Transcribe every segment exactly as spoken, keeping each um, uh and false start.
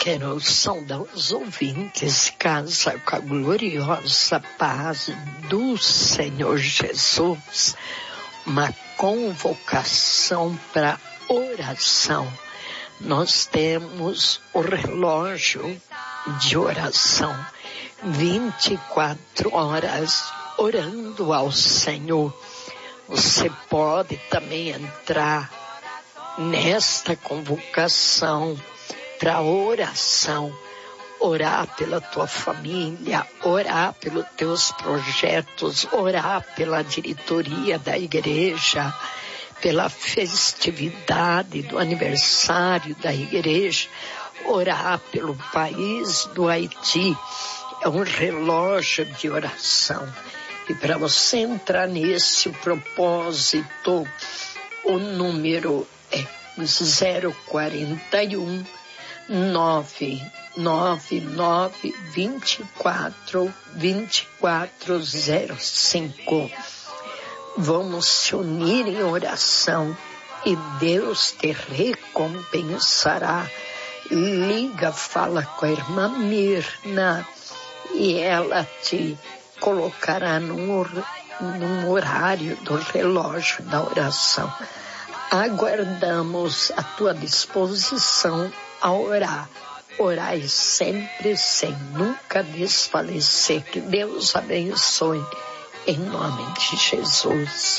Quero saudar os ouvintes de casa com a gloriosa paz do Senhor Jesus. Uma convocação para oração. Nós temos o relógio de oração, vinte e quatro horas orando ao Senhor. Você pode também entrar nesta convocação para oração, orar pela tua família, orar pelos teus projetos, orar pela diretoria da igreja, pela festividade do aniversário da igreja, orar pelo país do Haiti. É um relógio de oração. E para você entrar nesse propósito, o número é zero quarenta e um, nove nove nove, vinte e quatro, vinte e quatro zero cinco. Vamos se unir em oração e Deus te recompensará. Liga, fala com a irmã Mirna e ela te colocará num, num horário do relógio da oração. Aguardamos a tua disposição a orar. Orai sempre, sem nunca desfalecer. Que Deus abençoe, em nome de Jesus.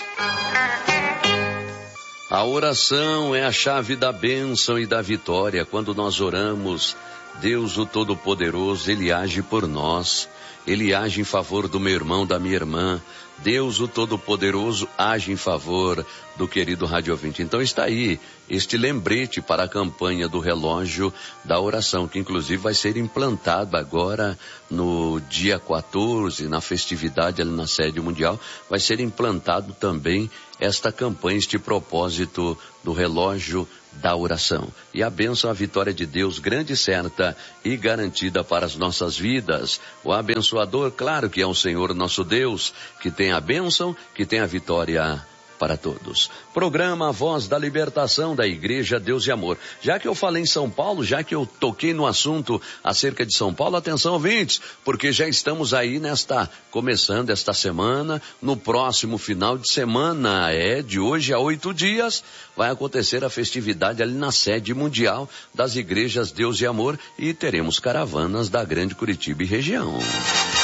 A oração é a chave da bênção e da vitória. Quando nós oramos, Deus o Todo-Poderoso, Ele age por nós. Ele age em favor do meu irmão, da minha irmã. Deus, o Todo-Poderoso, age em favor do querido rádio ouvinte. Então está aí este lembrete para a campanha do relógio da oração, que inclusive vai ser implantado agora no dia quatorze, na festividade ali na sede mundial, vai ser implantado também esta campanha, este propósito do relógio da oração. E a bênção, a vitória de Deus, grande, certa e garantida para as nossas vidas. O abençoador, claro que é o Senhor nosso Deus, que tem a bênção, que tem a vitória para todos. Programa Voz da Libertação da Igreja Deus e Amor. Já que eu falei em São Paulo, já que eu toquei no assunto acerca de São Paulo, atenção ouvintes, porque já estamos aí nesta, começando esta semana, no próximo final de semana, é de hoje a oito dias, vai acontecer a festividade ali na sede mundial das igrejas Deus e Amor e teremos caravanas da Grande Curitiba e região.